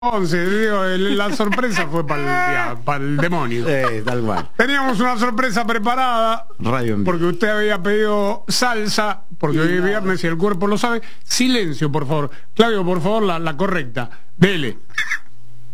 11, digo, la sorpresa fue para el demonio. Tal cual. Teníamos una sorpresa preparada. Radio en vivo. Porque usted había pedido salsa, porque hoy es viernes y el cuerpo lo sabe. Silencio, por favor. Claudio, por favor, la correcta. Dele.